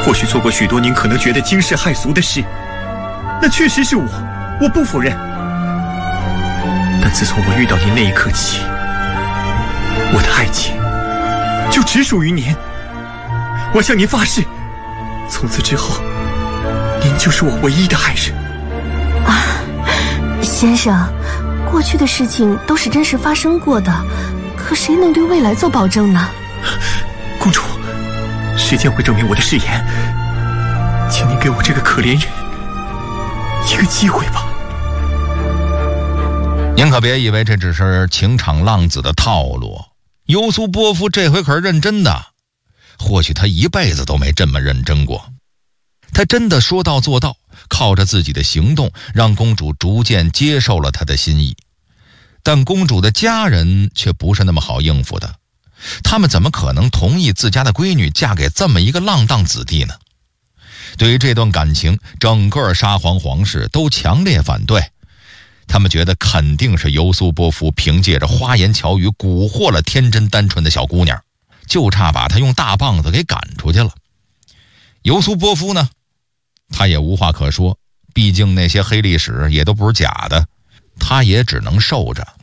或许做过许多您可能觉得惊世骇俗的事，那确实是我不否认。但自从我遇到您那一刻起，我的爱情就只属于您。我向您发誓，从此之后，您就是我唯一的爱人。 先生，过去的事情都是真实发生过的，可谁能对未来做保证呢？ 公主，时间会证明我的誓言，请您给我这个可怜人一个机会吧。 您可别以为这只是情场浪子的套路，尤苏波夫这回可是认真的，或许他一辈子都没这么认真过。他真的说到做到，靠着自己的行动让公主逐渐接受了他的心意。但公主的家人却不是那么好应付的，他们怎么可能同意自家的闺女嫁给这么一个浪荡子弟呢？对于这段感情，整个沙皇皇室都强烈反对。他们觉得肯定是尤苏波夫凭借着花言巧语蛊惑了天真单纯的小姑娘，就差把她用大棒子给赶出去了。尤苏波夫呢，他也无话可说，毕竟那些黑历史也都不是假的，他也只能受着。